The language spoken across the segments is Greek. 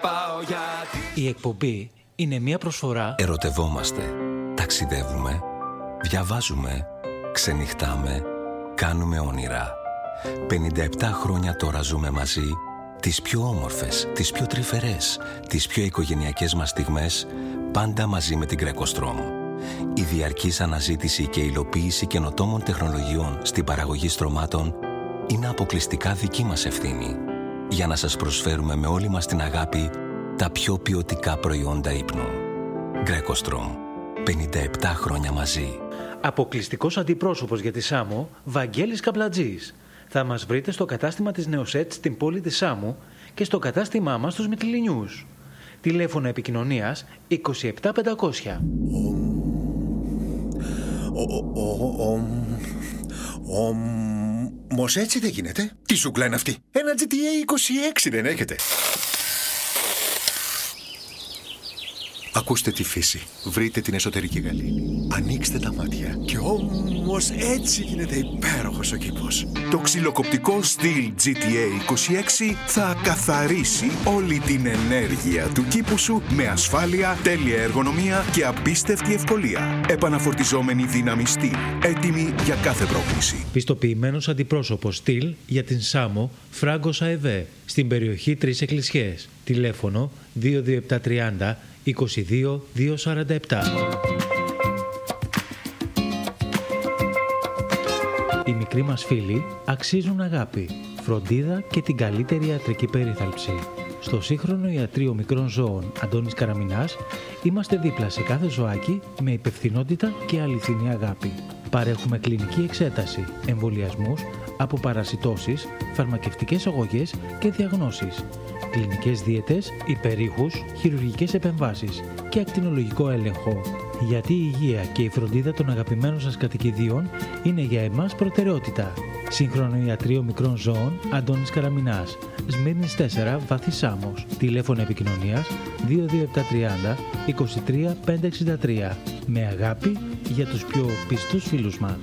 αγαπάω γιατί. Η εκπομπή είναι μια προσφορά. Ερωτευόμαστε, ταξιδεύουμε, διαβάζουμε, ξενυχτάμε, κάνουμε όνειρα. 57 χρόνια τώρα ζούμε μαζί, τις πιο όμορφες, τις πιο τρυφερές, τις πιο οικογενειακές μας στιγμές, πάντα μαζί με την Greco-Strom. Η διαρκής αναζήτηση και υλοποίηση καινοτόμων τεχνολογιών στην παραγωγή στρωμάτων είναι αποκλειστικά δική μας ευθύνη, για να σας προσφέρουμε με όλη μας την αγάπη τα πιο ποιοτικά προϊόντα ύπνου. Greco-Strom. 57 χρόνια μαζί. Αποκλειστικός αντιπρόσωπος για τη Σάμο, Βαγγέλης Καπλατζής. Θα μας βρείτε στο κατάστημα της Νεοσέτ στην πόλη της Σάμου και στο κατάστημά μας στους Μυτιληνιούς. Τηλέφωνο επικοινωνίας 27500. Όμως έτσι δεν γίνεται. Τι σούγκλα είναι αυτή? Ένα GTA 26 δεν έχετε? Ακούστε τη φύση. Βρείτε την εσωτερική γαλήνη. Ανοίξτε τα μάτια. Και όμως έτσι γίνεται υπέροχος ο κήπος. Το ξυλοκοπτικό στυλ GTA 26 θα καθαρίσει όλη την ενέργεια του κήπου σου με ασφάλεια, τέλεια εργονομία και απίστευτη ευκολία. Επαναφορτιζόμενη δύναμη στυλ. Έτοιμη για κάθε πρόκληση. Πιστοποιημένος αντιπρόσωπος στυλ για την Σάμο, Φράγκος ΑΕΒ, στην περιοχή Τρεις Εκκλησιές. Τηλέφωνο 22730 22 247. Οι μικροί μας φίλοι αξίζουν αγάπη, φροντίδα και την καλύτερη ιατρική περίθαλψη. Στο σύγχρονο ιατρείο μικρών ζώων Αντώνης Καραμινάς είμαστε δίπλα σε κάθε ζωάκι με υπευθυνότητα και αληθινή αγάπη. Παρέχουμε κλινική εξέταση, εμβολιασμούς, αποπαρασιτώσεις, φαρμακευτικές αγωγές και διαγνώσεις, κλινικές δίαιτες, υπερήχους, χειρουργικές επεμβάσεις και ακτινολογικό έλεγχο. Γιατί η υγεία και η φροντίδα των αγαπημένων σας κατοικιδίων είναι για εμάς προτεραιότητα. Σύγχρονο ιατρείο μικρών ζώων Αντώνης Καραμινάς, Σμύρνης 4, Βάθη Σάμος. Τηλέφωνο επικοινωνίας 22730 23 563. Με αγάπη για τους πιο πιστούς φίλους μας.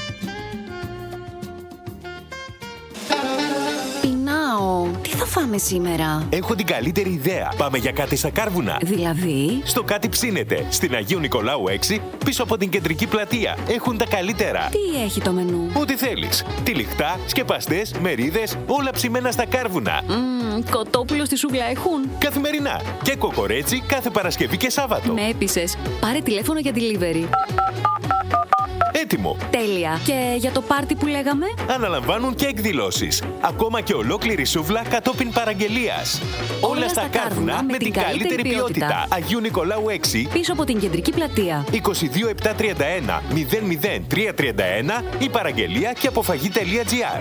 Τι θα φάμε σήμερα? Έχω την καλύτερη ιδέα. Πάμε για κάτι στα Κάρβουνα. Δηλαδή? Στο Κάτι Ψήνεται, στην Αγίου Νικολάου 6, πίσω από την κεντρική πλατεία. Έχουν τα καλύτερα. Τι έχει το μενού? Ό,τι θέλεις. Τυλιχτά, σκεπαστές, μερίδες, όλα ψημένα στα Κάρβουνα. Κοτόπουλο στη σούγκλα έχουν? Καθημερινά. Και κοκορέτσι κάθε Παρασκευή και Σάββατο. Με έπεισες. Πάρε τηλέφωνο για delivery. Έτοιμο. Τέλεια. Και για το πάρτι που λέγαμε? Αναλαμβάνουν και εκδηλώσεις. Ακόμα και ολόκληρη σούβλα κατόπιν παραγγελίας. Όλα στα Κάρβουνα με την καλύτερη ποιότητα. Αγίου Νικολάου 6. Πίσω από την κεντρική πλατεία. 22731 00331 ή παραγγελία και αποφαγή.gr.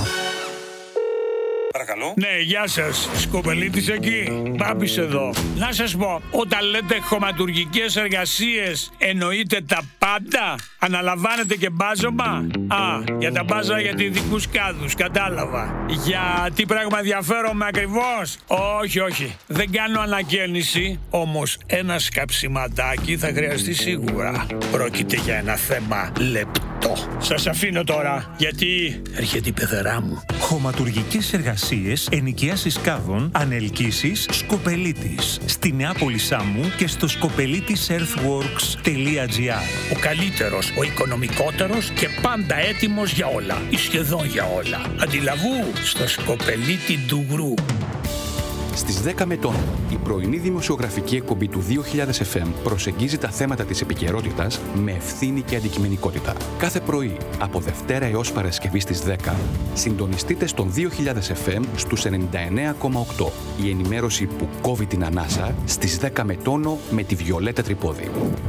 Παρακαλώ. Ναι, γεια σας. Σκοπελίτης εκεί. Μπάμπης εδώ. Να σας πω, όταν λέτε χωματουργικές εργασίες, εννοείτε τα πάντα? Αναλαμβάνετε και μπάζωμα? Για τα μπάζα για ειδικούς κάδους, κατάλαβα. Για τι πράγμα ενδιαφέρομαι ακριβώς? Όχι. Δεν κάνω ανακαίνιση, όμως ένα σκαψιματάκι θα χρειαστεί σίγουρα. Πρόκειται για ένα θέμα λεπτό. Σας αφήνω τώρα, γιατί έρχεται η πεθερά μου. Χωματουργικές εργασίες, ενοικίασης κάδων, ανελκύσεις, Σκοπελίτης. Στη Νεάπολη Σάμου και στο skopelitisearthworks.gr. Ο καλύτερος, ο οικονομικότερος και πάντα έτοιμος για όλα. Ή σχεδόν για όλα. Αντιλαβού στο Σκοπελίτη Ντουγρού. Στις 10 με τον, η πρωινή δημοσιογραφική εκπομπή του 2000 FM προσεγγίζει τα θέματα της επικαιρότητας με ευθύνη και αντικειμενικότητα. Κάθε πρωί, από Δευτέρα έως Παρασκευή στις 10, συντονιστείτε στον 2000 FM στους 99,8. Η ενημέρωση που κόβει την ανάσα στις 10 με τόνο με τη Βιολέτα Τρυπόδη.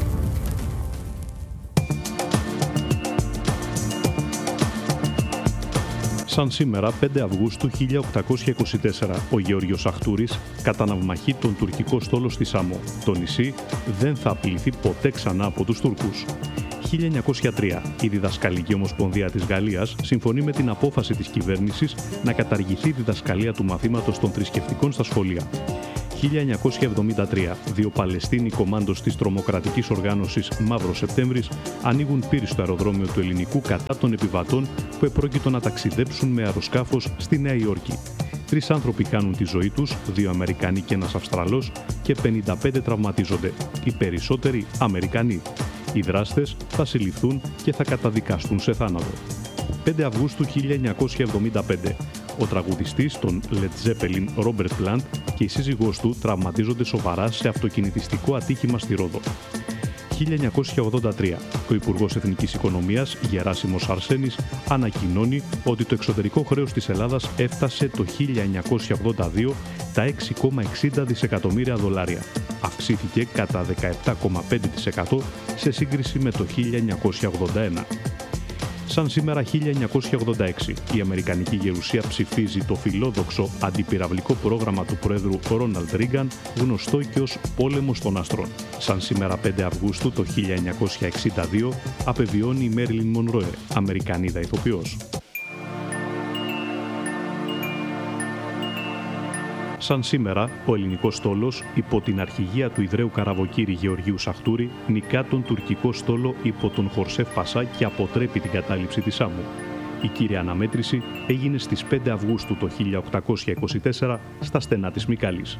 Σαν σήμερα, 5 Αυγούστου 1824, ο Γεώργιος Αχτούρης καταναυμαχεί τον τουρκικό στόλο στη Σάμο. Το νησί δεν θα απειληθεί ποτέ ξανά από τους Τούρκους. 1903, η Διδασκαλική Ομοσπονδία της Γαλλίας συμφωνεί με την απόφαση της κυβέρνησης να καταργηθεί η διδασκαλία του μαθήματος των θρησκευτικών στα σχολεία. 1973, δύο Παλαιστίνοι κομμάντος της τρομοκρατικής οργάνωσης Μαύρος Σεπτέμβρης ανοίγουν πύρη στο αεροδρόμιο του Ελληνικού κατά των επιβατών που επρόκειτο να ταξιδέψουν με αεροσκάφος στη Νέα Υόρκη. 3 άνθρωποι χάνουν τη ζωή τους, 2 Αμερικανοί και ένας Αυστραλός και 55 τραυματίζονται, οι περισσότεροι Αμερικανοί. Οι δράστες θα συλληφθούν και θα καταδικαστούν σε θάνατο. 5 Αυγούστου 1975. Ο τραγουδιστής των Led Zeppelin, Robert Plant, και η σύζυγός του τραυματίζονται σοβαρά σε αυτοκινητιστικό ατύχημα στη Ρόδο. 1983. Ο Υπουργός Εθνικής Οικονομίας, Γεράσιμος Αρσένης, ανακοινώνει ότι το εξωτερικό χρέος της Ελλάδας έφτασε το 1982 τα 6,60 δισεκατομμύρια δολάρια. Αυξήθηκε κατά 17,5% σε σύγκριση με το 1981. Σαν σήμερα 1986, η Αμερικανική Γερουσία ψηφίζει το φιλόδοξο αντιπυραυλικό πρόγραμμα του Πρόεδρου Ρόναλντ Ρίγκαν, γνωστό και ως Πόλεμος των Αστρών. Σαν σήμερα 5 Αυγούστου το 1962, απεβιώνει η Μέριλιν Μονρόε, Αμερικανίδα ηθοποιός. Σαν σήμερα, ο ελληνικός στόλος, υπό την αρχηγία του Ιδραίου Καραβοκύρη Γεωργίου Σαχτούρη, νικά τον τουρκικό στόλο υπό τον Χορσέφ Πασά και αποτρέπει την κατάληψη της Σάμου. Η κύρια αναμέτρηση έγινε στις 5 Αυγούστου το 1824 στα στενά της Μυκάλης.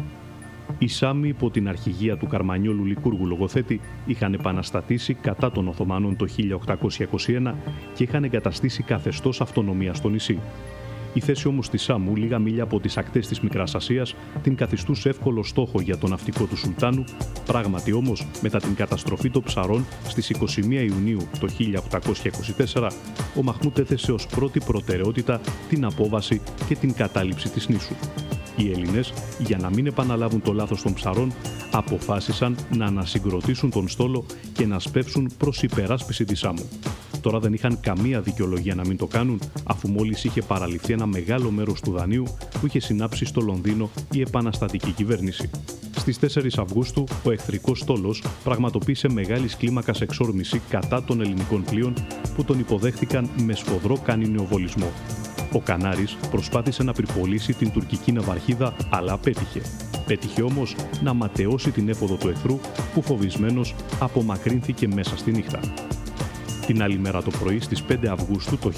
Οι Σάμοι, υπό την αρχηγία του Καρμανιόλου Λικούργου λογοθέτη, είχαν επαναστατήσει κατά των Οθωμανών το 1821 και είχαν εγκαταστήσει καθεστώς αυτονομίας στο νησί. Η θέση όμως της Σάμου, λίγα μίλια από τις ακτές της Μικράς Ασίας, την καθιστούσε εύκολο στόχο για τον ναυτικό του Σουλτάνου. Πράγματι όμως, μετά την καταστροφή των ψαρών στις 21 Ιουνίου το 1824, ο Μαχμούτ έθεσε ως πρώτη προτεραιότητα την απόβαση και την κατάληψη της νήσου. Οι Έλληνες, για να μην επαναλάβουν το λάθος των ψαρών, αποφάσισαν να ανασυγκροτήσουν τον στόλο και να σπεύσουν προς υπεράσπιση της Σάμου. Τώρα δεν είχαν καμία δικαιολογία να μην το κάνουν, αφού μόλις είχε παραληφθεί ένα μεγάλο μέρος του δανείου που είχε συνάψει στο Λονδίνο η επαναστατική κυβέρνηση. Στις 4 Αυγούστου, ο εχθρικός στόλος πραγματοποίησε μεγάλης κλίμακας εξόρμηση κατά των ελληνικών πλοίων που τον υποδέχτηκαν με σφοδρό κανινεοβολισμό. Ο Κανάρης προσπάθησε να πυρπολίσει την τουρκική ναυαρχίδα, αλλά απέτυχε. Πέτυχε όμως να ματαιώσει την έφοδο του εχθρού, που φοβισμένος απομακρύνθηκε μέσα στη νύχτα. Την άλλη μέρα το πρωί, στις 5 Αυγούστου το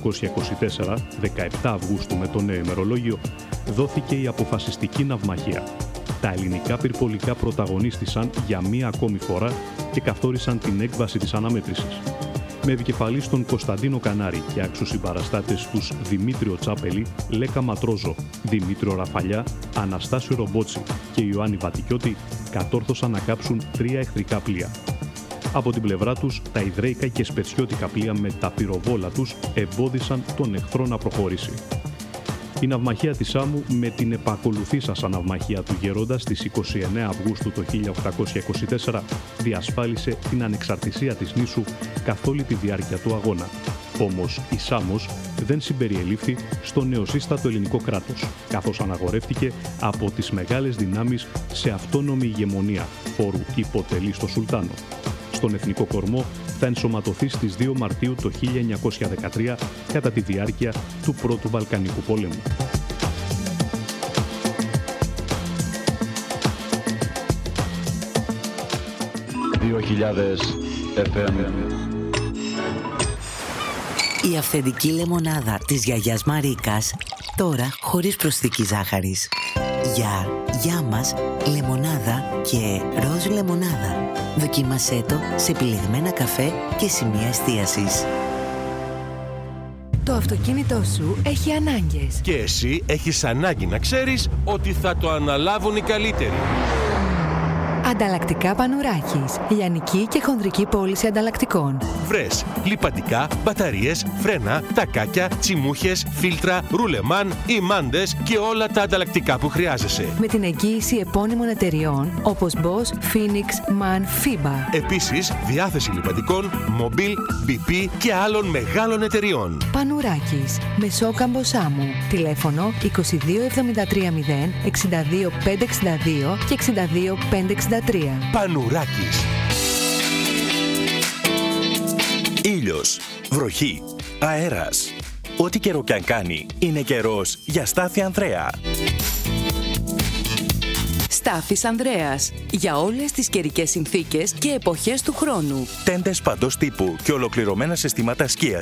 1824, 17 Αυγούστου με το νέο ημερολόγιο, δόθηκε η αποφασιστική ναυμαχία. Τα ελληνικά πυρπολικά πρωταγωνίστησαν για μία ακόμη φορά και καθόρισαν την έκβαση της αναμέτρησης. Με επικεφαλής τον Κωνσταντίνο Κανάρη και άξους συμπαραστάτες τους Δημήτριο Τσάπελη, Λέκα Ματρόζο, Δημήτριο Ραφαλιά, Αναστάσιο Ρομπότσι και Ιωάννη Βατικιώτη, κατόρθωσαν να κάψουν 3 εχθρικά πλοία. Από την πλευρά τους, τα ιδραίικα και σπετσιώτικα πλοία με τα πυροβόλα τους εμπόδισαν τον εχθρό να προχωρήσει. Η ναυμαχία της Σάμου με την επακολουθήσασα ναυμαχία του Γερόντα στις 29 Αυγούστου το 1824 διασφάλισε την ανεξαρτησία της νήσου καθ' όλη τη διάρκεια του αγώνα. Όμως η Σάμος δεν συμπεριελήφθη στο νεοσύστατο ελληνικό κράτος, καθώς αναγορεύτηκε από τις μεγάλες δυνάμεις σε αυτόνομη ηγεμονία, φόρου υποτελεί στο Σουλτάνο. Στον εθνικό κορμό θα ενσωματωθεί στις 2 Μαρτίου το 1913 κατά τη διάρκεια του Πρώτου Βαλκανικού Πολέμου. Η αυθεντική λεμονάδα της γιαγιάς Μαρίκας, τώρα χωρίς προσθήκη ζάχαρης. Για μας, λεμονάδα και ροζ λεμονάδα. Δοκίμασέ το σε επιλεγμένα καφέ και σημεία εστίασης. Το αυτοκίνητό σου έχει ανάγκες. Και εσύ έχεις ανάγκη να ξέρεις ότι θα το αναλάβουν οι καλύτεροι. Ανταλλακτικά Πανουράκης. Λιανική και χονδρική πώληση ανταλλακτικών. Βρες λιπαντικά, μπαταρίες, φρένα, τακάκια, τσιμούχες, φίλτρα, ρουλεμάν, ημάντες και όλα τα ανταλλακτικά που χρειάζεσαι. Με την εγγύηση επώνυμων εταιριών όπως Bosch, Phoenix, MAN, FIBA. Επίσης, διάθεση λιπαντικών, Mobil, BP και άλλων μεγάλων εταιριών. Πανουράκης. Μεσόκαμπο Σάμου. Τηλέφωνο 22730 62562 και 62563. Πανουράκης. Ήλιος, βροχή, αέρας. Ό,τι καιρό κι αν κάνει, είναι καιρός για Στάθη Ανδρέα. Στάθης Ανδρέας. Για όλες τις καιρικές συνθήκες και εποχές του χρόνου. Τέντες παντός τύπου και ολοκληρωμένα συστήματα σκίασης